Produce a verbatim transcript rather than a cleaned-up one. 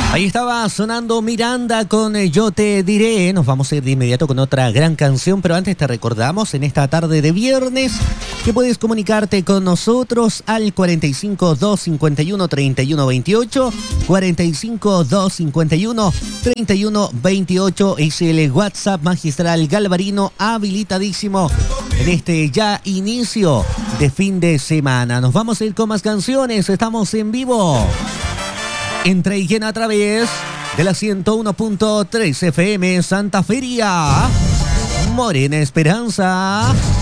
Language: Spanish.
Ahí estaba sonando Miranda con eh, Yo te diré. Nos vamos a ir de inmediato con otra gran canción, pero antes te recordamos en esta tarde de viernes que puedes comunicarte con nosotros al cuarenta y cinco, dos cincuenta y uno, treinta y uno veintiocho, cuarenta y cinco, dos cincuenta y uno, treinta y uno veintiocho. Es el WhatsApp magistral Galvarino habilitadísimo en este ya inicio de fin de semana. Nos vamos a ir con más canciones. Estamos en vivo. Entre y llena a través de la ciento uno punto tres F M Santa Feria. Morena Esperanza.